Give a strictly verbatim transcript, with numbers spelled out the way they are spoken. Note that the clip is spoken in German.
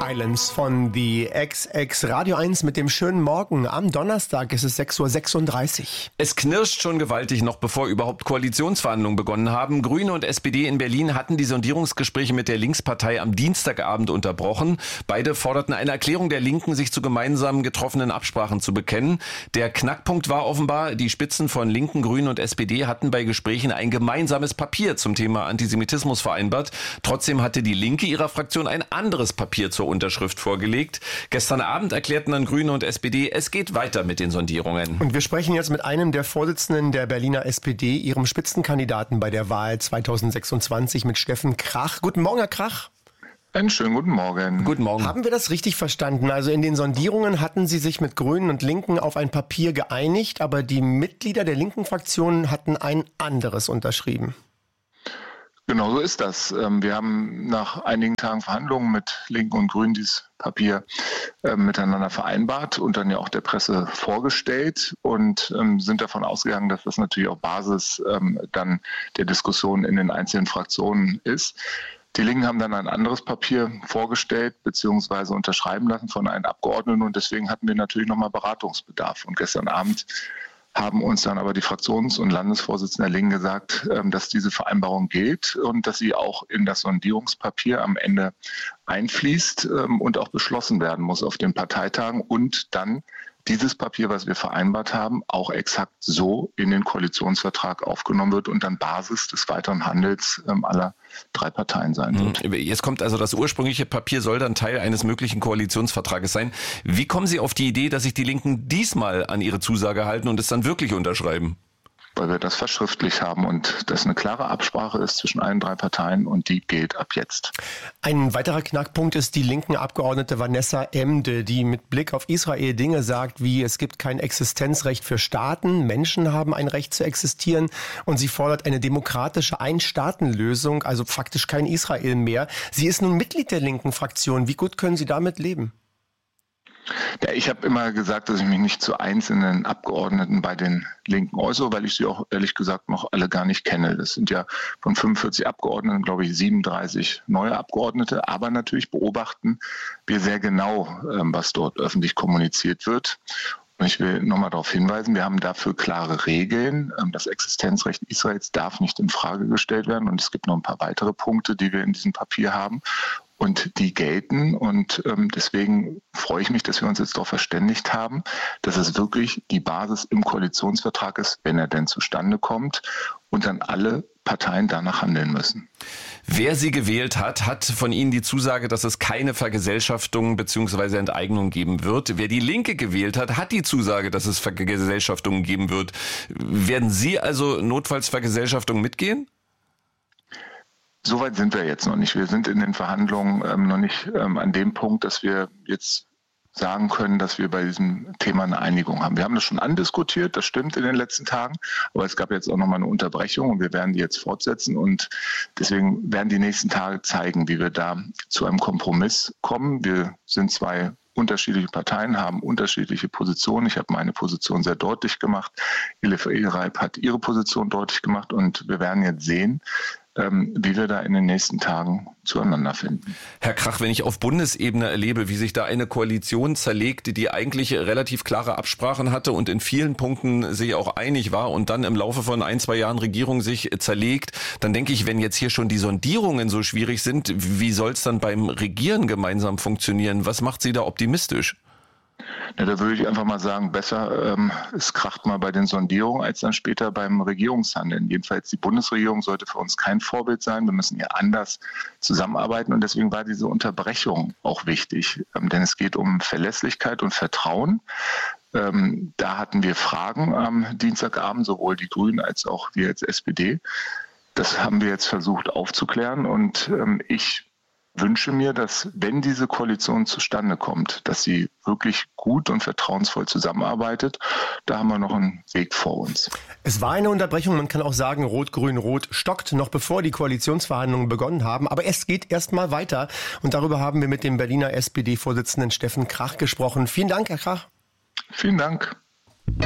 Islands von The X X Radio eins mit dem schönen Morgen. Am Donnerstag ist es sechs Uhr sechsunddreißig. Es knirscht schon gewaltig, noch bevor überhaupt Koalitionsverhandlungen begonnen haben. Grüne und S P D in Berlin hatten die Sondierungsgespräche mit der Linkspartei am Dienstagabend unterbrochen. Beide forderten eine Erklärung der Linken, sich zu gemeinsamen getroffenen Absprachen zu bekennen. Der Knackpunkt war offenbar, die Spitzen von Linken, Grünen und S P D hatten bei Gesprächen ein gemeinsames Papier zum Thema Antisemitismus vereinbart. Trotzdem hatte die Linke ihrer Fraktion ein anderes Papier zur Unterschrift vorgelegt. Gestern Abend erklärten dann Grüne und S P D, es geht weiter mit den Sondierungen. Und wir sprechen jetzt mit einem der Vorsitzenden der Berliner S P D, ihrem Spitzenkandidaten bei der Wahl zweitausendsechsundzwanzig, mit Steffen Krach. Guten Morgen, Herr Krach. Einen schönen guten Morgen. Guten Morgen. Haben wir das richtig verstanden? Also in den Sondierungen hatten Sie sich mit Grünen und Linken auf ein Papier geeinigt, aber die Mitglieder der linken Fraktionen hatten ein anderes unterschrieben. Genau so ist das. Wir haben nach einigen Tagen Verhandlungen mit Linken und Grünen dieses Papier äh, miteinander vereinbart und dann ja auch der Presse vorgestellt und ähm, sind davon ausgegangen, dass das natürlich auch Basis ähm, dann der Diskussion in den einzelnen Fraktionen ist. Die Linken haben dann ein anderes Papier vorgestellt bzw. unterschreiben lassen von einem Abgeordneten und deswegen hatten wir natürlich nochmal Beratungsbedarf. Und gestern Abend haben uns dann aber die Fraktions- und Landesvorsitzenden der Linken gesagt, dass diese Vereinbarung gilt und dass sie auch in das Sondierungspapier am Ende einfließt und auch beschlossen werden muss auf den Parteitagen und dann dieses Papier, was wir vereinbart haben, auch exakt so in den Koalitionsvertrag aufgenommen wird und dann Basis des weiteren Handels ähm, aller drei Parteien sein wird. Jetzt kommt also das ursprüngliche Papier, soll dann Teil eines möglichen Koalitionsvertrages sein. Wie kommen Sie auf die Idee, dass sich die Linken diesmal an ihre Zusage halten und es dann wirklich unterschreiben? Weil wir das verschriftlich haben und das eine klare Absprache ist zwischen allen drei Parteien und die gilt ab jetzt. Ein weiterer Knackpunkt ist die linken Abgeordnete Vanessa Emde, die mit Blick auf Israel Dinge sagt wie, es gibt kein Existenzrecht für Staaten, Menschen haben ein Recht zu existieren und sie fordert eine demokratische Ein-Staaten-Lösung, also faktisch kein Israel mehr. Sie ist nun Mitglied der linken Fraktion. Wie gut können Sie damit leben? Ja, ich habe immer gesagt, dass ich mich nicht zu einzelnen Abgeordneten bei den Linken äußere, weil ich sie auch ehrlich gesagt noch alle gar nicht kenne. Das sind ja von fünfundvierzig Abgeordneten, glaube ich, siebenunddreißig neue Abgeordnete. Aber natürlich beobachten wir sehr genau, was dort öffentlich kommuniziert wird. Und ich will nochmal darauf hinweisen, wir haben dafür klare Regeln. Das Existenzrecht Israels darf nicht in Frage gestellt werden. Und es gibt noch ein paar weitere Punkte, die wir in diesem Papier haben. Und die gelten und ähm, deswegen freue ich mich, dass wir uns jetzt darauf verständigt haben, dass es wirklich die Basis im Koalitionsvertrag ist, wenn er denn zustande kommt und dann alle Parteien danach handeln müssen. Wer Sie gewählt hat, hat von Ihnen die Zusage, dass es keine Vergesellschaftung bzw. Enteignung geben wird. Wer die Linke gewählt hat, hat die Zusage, dass es Vergesellschaftungen geben wird. Werden Sie also notfalls Vergesellschaftungen mitgehen? Soweit sind wir jetzt noch nicht. Wir sind in den Verhandlungen ähm, noch nicht ähm, an dem Punkt, dass wir jetzt sagen können, dass wir bei diesem Thema eine Einigung haben. Wir haben das schon andiskutiert, das stimmt in den letzten Tagen, aber es gab jetzt auch nochmal eine Unterbrechung und wir werden die jetzt fortsetzen und deswegen werden die nächsten Tage zeigen, wie wir da zu einem Kompromiss kommen. Wir sind zwei unterschiedliche Parteien, haben unterschiedliche Positionen. Ich habe meine Position sehr deutlich gemacht. Elif Elreib hat ihre Position deutlich gemacht und wir werden jetzt sehen, Ähm, wie wir da in den nächsten Tagen zueinander finden. Herr Krach, wenn ich auf Bundesebene erlebe, wie sich da eine Koalition zerlegt, die eigentlich relativ klare Absprachen hatte und in vielen Punkten sich auch einig war und dann im Laufe von ein, zwei Jahren Regierung sich zerlegt, dann denke ich, wenn jetzt hier schon die Sondierungen so schwierig sind, wie soll es dann beim Regieren gemeinsam funktionieren? Was macht Sie da optimistisch? Ja, da würde ich einfach mal sagen, besser ähm, es kracht mal bei den Sondierungen als dann später beim Regierungshandeln. Jedenfalls die Bundesregierung sollte für uns kein Vorbild sein. Wir müssen hier anders zusammenarbeiten und deswegen war diese Unterbrechung auch wichtig. Ähm, denn es geht um Verlässlichkeit und Vertrauen. Ähm, da hatten wir Fragen am Dienstagabend, sowohl die Grünen als auch wir als S P D. Das haben wir jetzt versucht aufzuklären und ähm, ich wünsche mir, dass, wenn diese Koalition zustande kommt, dass sie wirklich gut und vertrauensvoll zusammenarbeitet. Da haben wir noch einen Weg vor uns. Es war eine Unterbrechung, man kann auch sagen, Rot-Grün-Rot stockt, noch bevor die Koalitionsverhandlungen begonnen haben. Aber es geht erstmal weiter. Und darüber haben wir mit dem Berliner S P D-Vorsitzenden Steffen Krach gesprochen. Vielen Dank, Herr Krach. Vielen Dank.